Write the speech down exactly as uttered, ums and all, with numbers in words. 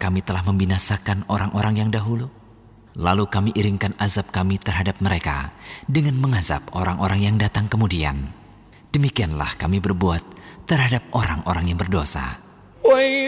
kami telah membinasakan orang-orang yang dahulu? Lalu kami iringkan azab kami terhadap mereka dengan mengazab orang-orang yang datang kemudian. Demikianlah kami berbuat terhadap orang-orang yang berdosa.